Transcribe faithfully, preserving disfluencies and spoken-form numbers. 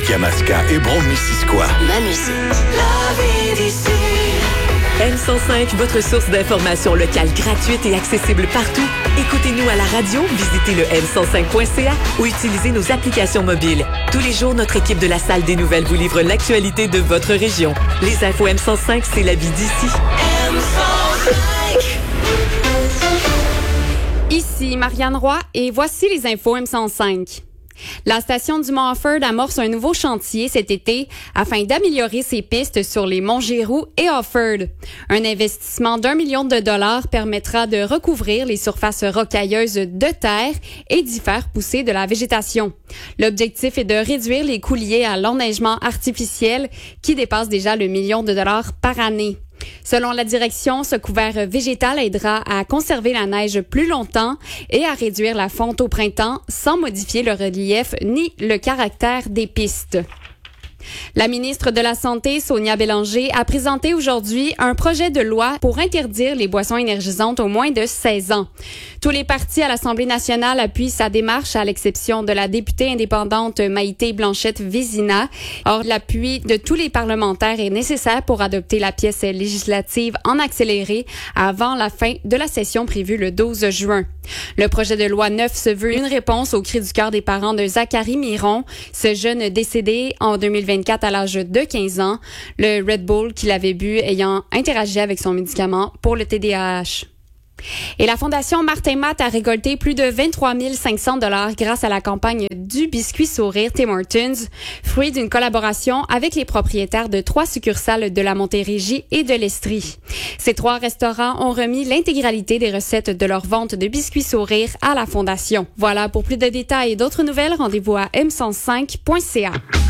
Bromont-Yamaska et Brome-Missisquoi. Ma musique. La vie d'ici. M cent cinq, votre source d'information locale gratuite et accessible partout. Écoutez-nous à la radio, visitez le m cent cinq point c a ou utilisez nos applications mobiles. Tous les jours, notre équipe de la Salle des Nouvelles vous livre l'actualité de votre région. Les infos M cent cinq, c'est la vie d'ici. M cent cinq. Ici Marianne Roy et voici les infos M cent cinq. La station du Mont-Offord amorce un nouveau chantier cet été afin d'améliorer ses pistes sur les monts Giroux et Offord. Un investissement d'un million de dollars permettra de recouvrir les surfaces rocailleuses de terre et d'y faire pousser de la végétation. L'objectif est de réduire les coûts liés à l'enneigement artificiel qui dépasse déjà le million de dollars par année. Selon la direction, ce couvert végétal aidera à conserver la neige plus longtemps et à réduire la fonte au printemps sans modifier le relief ni le caractère des pistes. La ministre de la Santé, Sonia Bélanger, a présenté aujourd'hui un projet de loi pour interdire les boissons énergisantes aux moins de seize ans. Tous les partis à l'Assemblée nationale appuient sa démarche, à l'exception de la députée indépendante Maïté Blanchette-Vézina. Or, l'appui de tous les parlementaires est nécessaire pour adopter la pièce législative en accéléré avant la fin de la session prévue le douze juin. Le projet de loi neuf se veut une réponse au cri du cœur des parents de Zachary Miron, ce jeune décédé en deux mille vingt-quatre à l'âge de quinze ans, le Red Bull qu'il avait bu ayant interagi avec son médicament pour le T D A H. Et la Fondation Martin Matt a récolté plus de vingt-trois mille cinq cents dollars grâce à la campagne du biscuit sourire Tim Hortons, fruit d'une collaboration avec les propriétaires de trois succursales de la Montérégie et de l'Estrie. Ces trois restaurants ont remis l'intégralité des recettes de leur vente de biscuits sourire à la Fondation. Voilà, pour plus de détails et d'autres nouvelles, rendez-vous à m cent cinq point c a.